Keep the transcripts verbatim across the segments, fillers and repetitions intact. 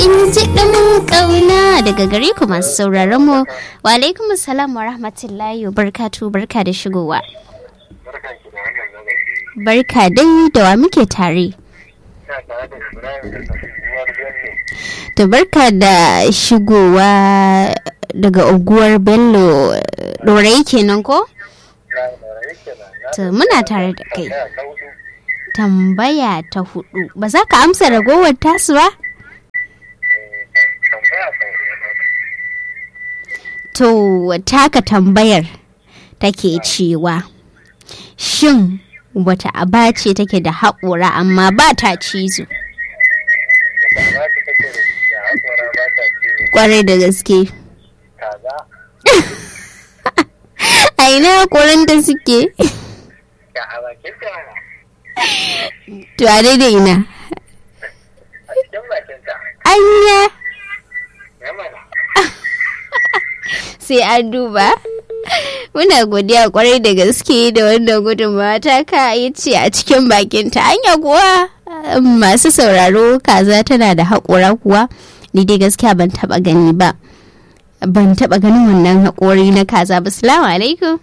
in ji ɗan ƙauna daga gare ku masu sauraron mu. Wa alaikum salam wa rahmatullahi wa barkatu, barka da shigowa. Barka dai, da wa muke tare? To barka da shigowa daga unguwar Bello Dorai kenan ko? To muna tare da kai. Tambaya ta hudu. Ba za ka amsa ragowar tasu ba? To taka tambayar take cewa shin wata aba ce take da haƙora amma ba ta cizo? Ƙwarai da gaske. A ina haƙoran da suke? To a daidai ina? Anya. Sai an duba. Muna godiya kwarai da gaske da wannan gudunmawa ta ka yi ce a cikin bakinta. Anya kuwa masu sauraro kaza tana da haƙora kuwa? Ni dai gaskiya ban taɓa gani ba. Ban taɓa ganin wannan haƙori na kaza ba. Assalamu alaikum.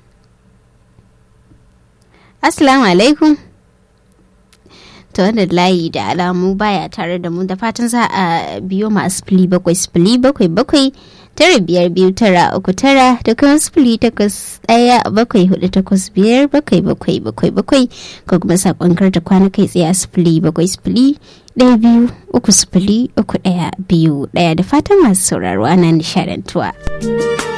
Assalamu alaikum. Ta wanda layi da alamu baya tare da mu, da fatan za a biyo ma sifili bakwai sifili bakwai bakwai tara biyar biyu tara uku tara da kuma sifili takwas ɗaya bakwai hudu takwas biyar bakwai bakwai bakwai bakwai ko kuma saƙon karta kwana kai tsaye a sifili bakwai sifili ɗaya biyu uku sifili uku ɗaya biyu ɗaya. Da fatan masu sauraro ana nishaɗantuwa.